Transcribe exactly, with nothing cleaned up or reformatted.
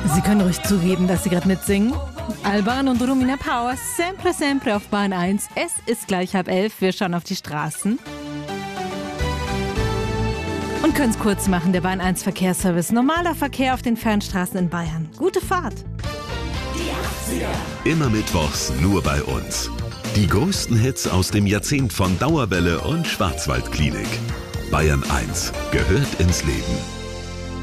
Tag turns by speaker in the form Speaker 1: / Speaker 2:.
Speaker 1: Sie können ruhig zugeben, dass Sie gerade mitsingen. Alban und Romina Power, sempre, sempre auf Bahn eins. Es ist gleich halb elf, wir schauen auf die Straßen. Und können es kurz machen, der Bahn eins Verkehrsservice. Normaler Verkehr auf den Fernstraßen in Bayern. Gute Fahrt.
Speaker 2: Die achtziger.
Speaker 3: Immer mittwochs nur bei uns. Die größten Hits aus dem Jahrzehnt von Dauerwelle und Schwarzwaldklinik. Bayern eins gehört ins Leben.